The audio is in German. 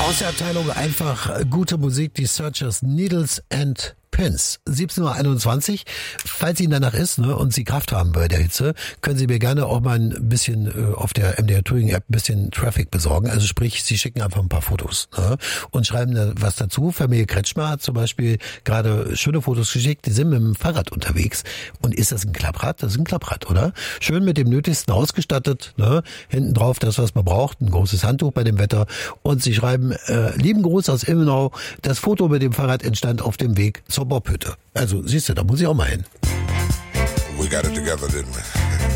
Aus der Abteilung einfach gute Musik, die Searchers, Needles and Pins. 17:21 Uhr. Falls Ihnen danach ist, ne, und Sie Kraft haben bei der Hitze, können Sie mir gerne auch mal ein bisschen auf der MDR Touring App ein bisschen Traffic besorgen. Also sprich, Sie schicken einfach ein paar Fotos, ne, und schreiben da was dazu. Familie Kretschmer hat zum Beispiel gerade schöne Fotos geschickt. Die sind mit dem Fahrrad unterwegs. Und ist das ein Klapprad? Das ist ein Klapprad, oder? Schön mit dem Nötigsten ausgestattet, ne? Hinten drauf das, was man braucht. Ein großes Handtuch bei dem Wetter. Und Sie schreiben, lieben Gruß aus Ilmenau. Das Foto mit dem Fahrrad entstand auf dem Weg zur Bobhütte. Also, siehst du, da muss ich auch mal hin. We got it together, didn't we?